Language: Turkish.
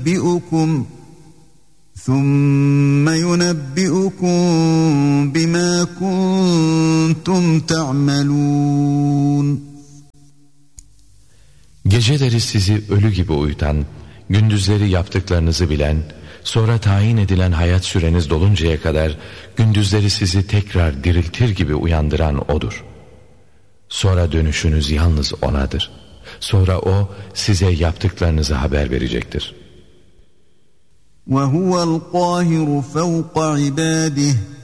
يُنَبِّئُكُمْ بِمَا كُنْتُمْ تَعْمَلُونَ. Geceleri sizi ölü gibi uyutan, gündüzleri yaptıklarınızı bilen, sonra tayin edilen hayat süreniz doluncaya kadar gündüzleri sizi tekrar diriltir gibi uyandıran O'dur. Sonra dönüşünüz yalnız O'nadır. Sonra O size yaptıklarınızı haber verecektir. وَهُوَ الْقَاهِرُ فَوْقَ عِبَادِهِ